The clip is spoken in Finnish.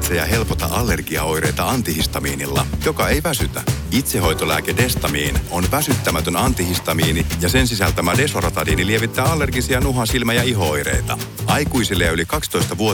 häiritse ja helpota allergiaoireita antihistamiinilla, joka ei väsytä. Itsehoitolääke Destamiin on väsyttämätön antihistamiini ja sen sisältämä desloratadiini lievittää allergisia nuha-, silmä- ja iho-oireita. Aikuisille ja yli 12-vuotiaille